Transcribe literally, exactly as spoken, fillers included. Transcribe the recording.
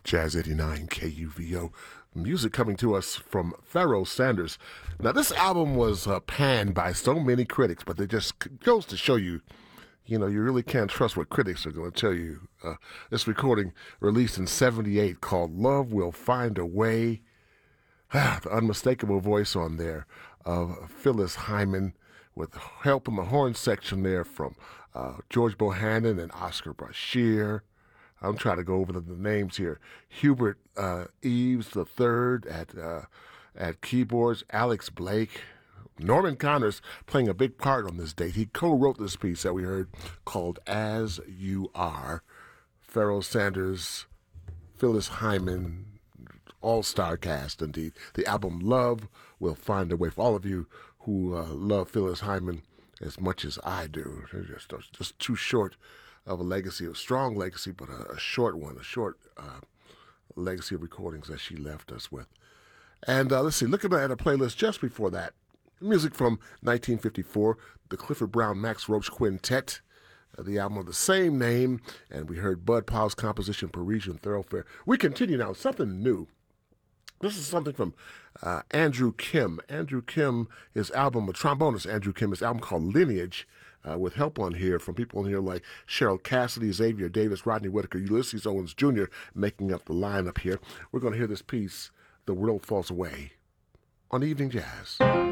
Jazz eighty-nine K U V O. Music coming to us from Pharoah Sanders. Now, this album was uh, panned by so many critics, but it just goes to show you, you know, you really can't trust what critics are going to tell you. Uh, this recording released in seventy-eight called Love Will Find a Way. Ah, the unmistakable voice on there of Phyllis Hyman, with help in the horn section there from uh, George Bohannon and Oscar Brashear. I'm trying to go over the, the names here. Hubert uh, Eves the third at uh, at keyboards. Alex Blake. Norman Connors playing a big part on this date. He co-wrote this piece that we heard called As You Are. Pharoah Sanders, Phyllis Hyman, all-star cast indeed. The album Love Will Find a Way. For all of you who uh, love Phyllis Hyman as much as I do, they're just, just too short of a legacy, a strong legacy, but a, a short one, a short uh, legacy of recordings that she left us with. And uh, let's see, looking at a playlist just before that, music from nineteen fifty-four, the Clifford Brown Max Roach Quintet, uh, the album of the same name, and we heard Bud Powell's composition, Parisian Thoroughfare. We continue now, something new. This is something from uh, Andrew Kim. Andrew Kim, his album, a trombonist, Andrew Kim, his album called Lineage, uh, with help on here from people on here like Cheryl Cassidy, Xavier Davis, Rodney Whitaker, Ulysses Owens Junior, making up the lineup here. We're going to hear this piece, The World Falls Away, on Evening Jazz.